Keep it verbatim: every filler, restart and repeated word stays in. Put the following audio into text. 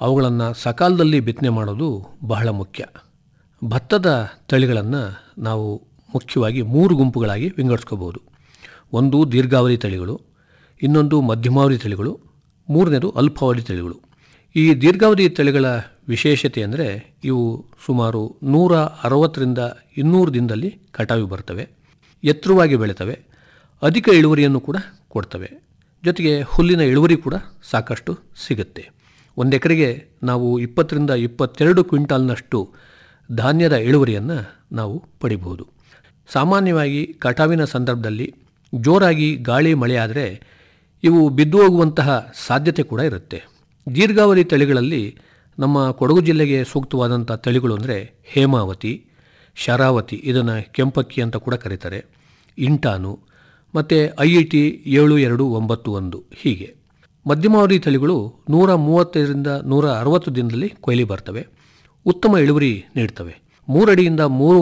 ಅವುಗಳನ್ನು ಸಕಾಲದಲ್ಲಿ ಬಿತ್ತನೆ ಮಾಡೋದು ಬಹಳ ಮುಖ್ಯ. ಭತ್ತದ ತಳಿಗಳನ್ನು ನಾವು ಮುಖ್ಯವಾಗಿ ಮೂರು ಗುಂಪುಗಳಾಗಿ ವಿಂಗಡಿಸ್ಕೋಬಹುದು. ಒಂದು ದೀರ್ಘಾವಧಿ ತಳಿಗಳು, ಇನ್ನೊಂದು ಮಧ್ಯಮಾವಧಿ ತಳಿಗಳು, ಮೂರನೇದು ಅಲ್ಪಾವಧಿ ತಳಿಗಳು. ಈ ದೀರ್ಘಾವಧಿ ತಳಿಗಳ ವಿಶೇಷತೆ ಅಂದರೆ ಇವು ಸುಮಾರು ನೂರ ಅರವತ್ತರಿಂದ ಇನ್ನೂರು ದಿನದಲ್ಲಿ ಕಟಾವಿಗೆ ಬರ್ತವೆ, ಎತ್ತರವಾಗಿ ಬೆಳೀತವೆ, ಅಧಿಕ ಇಳುವರಿಯನ್ನು ಕೂಡ ಕೊಡ್ತವೆ. ಜೊತೆಗೆ ಹುಲ್ಲಿನ ಇಳುವರಿ ಕೂಡ ಸಾಕಷ್ಟು ಸಿಗುತ್ತೆ. ಒಂದು ಎಕರೆಗೆ ನಾವು ಇಪ್ಪತ್ತರಿಂದ ಇಪ್ಪತ್ತೆರಡು ಕ್ವಿಂಟಾಲ್ನಷ್ಟು ಧಾನ್ಯದ ಇಳುವರಿಯನ್ನು ನಾವು ಪಡಿಬಹುದು. ಸಾಮಾನ್ಯವಾಗಿ ಕಟಾವಿನ ಸಂದರ್ಭದಲ್ಲಿ ಜೋರಾಗಿ ಗಾಳಿ ಮಳೆ ಆದರೆ ಇವು ಬಿದ್ದು ಹೋಗುವಂತಹ ಸಾಧ್ಯತೆ ಕೂಡ ಇರುತ್ತೆ. ದೀರ್ಘಾವಧಿ ತಳಿಗಳಲ್ಲಿ ನಮ್ಮ ಕೊಡಗು ಜಿಲ್ಲೆಗೆ ಸೂಕ್ತವಾದಂಥ ತಳಿಗಳು ಅಂದರೆ ಹೇಮಾವತಿ, ಶರಾವತಿ, ಇದನ್ನು ಕೆಂಪಕ್ಕಿ ಅಂತ ಕೂಡ ಕರೀತಾರೆ, ಇಂಟಾನು ಮತ್ತು ಐ ಐ ಟಿ ಏಳು ಎರಡು ಒಂಬತ್ತು ಒಂದು. ಹೀಗೆ ಮಧ್ಯಮಾವಧಿ ತಳಿಗಳು ನೂರ ಮೂವತ್ತೈದರಿಂದ ನೂರ ಅರವತ್ತು ದಿನದಲ್ಲಿ ಕೊಯ್ಲಿ ಬರ್ತವೆ, ಉತ್ತಮ ಇಳುವರಿ ನೀಡ್ತವೆ. ಮೂರಡಿಯಿಂದ ಮೂರು